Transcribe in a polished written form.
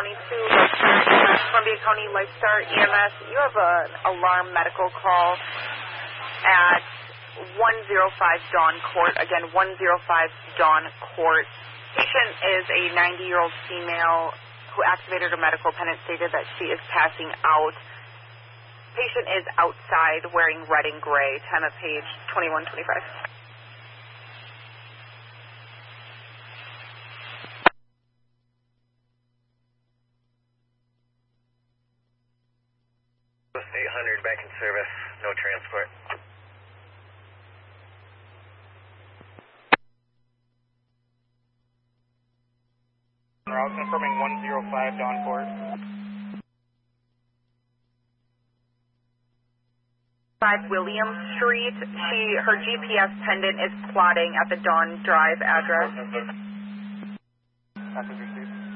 Columbia County Lifestar EMS. You have an alarm medical call at 105 Dawn Court. Again, 105 Dawn Court. Patient is a 90-year-old female who activated her medical pen and stated that she is passing out. Patient is outside wearing red and gray. Time of page 2125. Post 800 back in service. No transport. Route confirming 105 Dawn Court. 5 William Street. Her GPS pendant is plotting at the Dawn Drive address. Passenger seat.